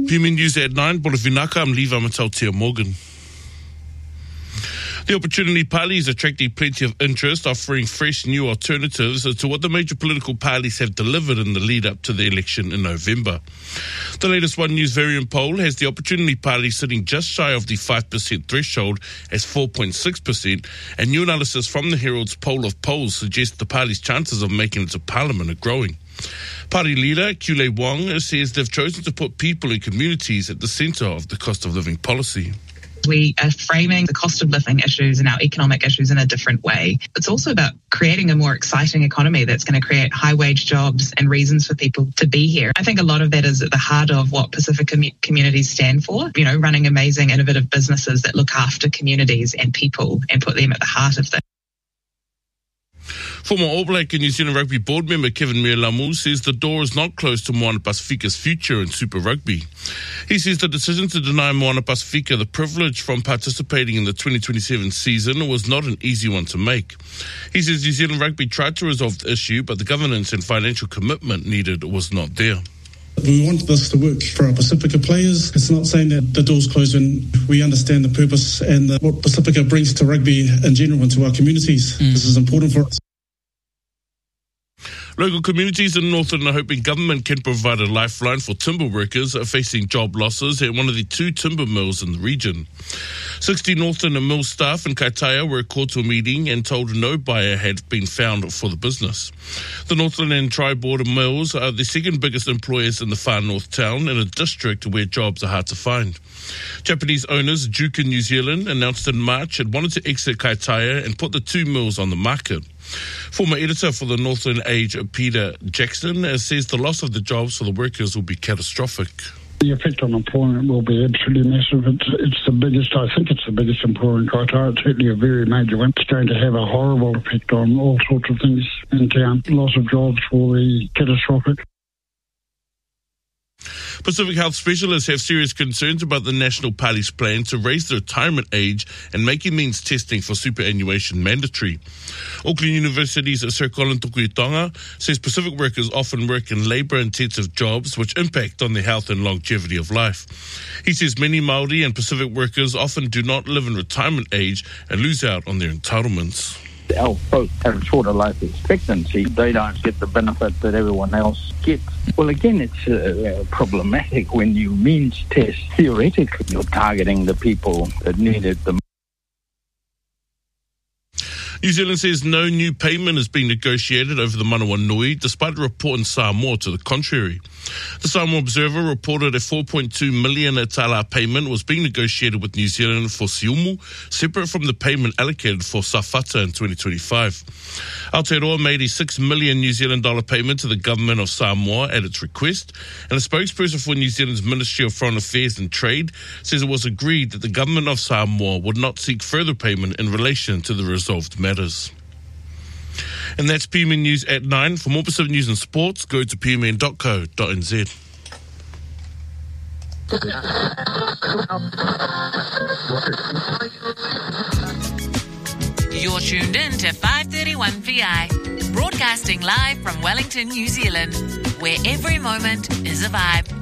PMN News at 9, Bolavinaka, I'm Levi Matautia Morgan. The Opportunity Party is attracting plenty of interest, offering fresh new alternatives to what the major political parties have delivered in the lead up to the election in November. The latest One News variant poll has the Opportunity Party sitting just shy of the 5% threshold as 4.6%, and new analysis from the Herald's poll of polls suggests the party's chances of making it to Parliament are growing. Party leader Kule Wong says they've chosen to put people and communities at the centre of the cost of living policy. We are framing the cost of living issues and our economic issues in a different way. It's also about creating a more exciting economy that's going to create high-wage jobs and reasons for people to be here. I think a lot of that is at the heart of what Pacific communities stand for, running amazing, innovative businesses that look after communities and people and put them at the heart of things. Former All Black and New Zealand Rugby board member Kevin Mealamu says the door is not closed to Moana Pacifica's future in Super Rugby. He says the decision to deny Moana Pacifica the privilege from participating in the 2027 season was not an easy one to make. He says New Zealand Rugby tried to resolve the issue, but the governance and financial commitment needed was not there. We want this to work for our Pacifica players. It's not saying that the door's closed when we understand the purpose and what Pacifica brings to rugby in general and to our communities. This is important for us. Local communities in Northland are hoping government can provide a lifeline for timber workers facing job losses at one of the 2 timber mills in the region. 60 Northland and mill staff in Kaitaia were called to a meeting and told no buyer had been found for the business. The Northland and Tri-Border mills are the second biggest employers in the far north town in a district where jobs are hard to find. Japanese owners Jukin New Zealand announced in March it wanted to exit Kaitaia and put the 2 mills on the market. Former editor for the Northland Age, Peter Jackson, says the loss of the jobs for the workers will be catastrophic. The effect on employment will be absolutely massive. It's the biggest, I think it's the biggest employer in Kaitaia. It's certainly a very major one. It's going to have a horrible effect on all sorts of things in town. Loss of jobs will be catastrophic. Pacific Health specialists have serious concerns about the National Party's plan to raise the retirement age and making means testing for superannuation mandatory. Auckland University's Sir Colin Tukuitonga says Pacific workers often work in labour-intensive jobs which impact on their health and longevity of life. He says many Māori and Pacific workers often do not live in retirement age and lose out on their entitlements. Our folks have shorter life expectancy. They don't get the benefit that everyone else gets. Well, again, it's problematic when you means test. Theoretically, you're targeting the people that need it the most. New Zealand says no new payment is being negotiated over the Manawa Nui, despite a report in Samoa to the contrary. The Samoa Observer reported a 4.2 million tala payment was being negotiated with New Zealand for Siumu, separate from the payment allocated for Safata in 2025. Aotearoa made a $6 million New Zealand dollar payment to the government of Samoa at its request, and a spokesperson for New Zealand's Ministry of Foreign Affairs and Trade says it was agreed that the government of Samoa would not seek further payment in relation to the resolved matters. And that's PMN News at 9. For more Pacific News and Sports, go to pmn.co.nz. You're tuned in to 531 PI, broadcasting live from Wellington, New Zealand, where every moment is a vibe.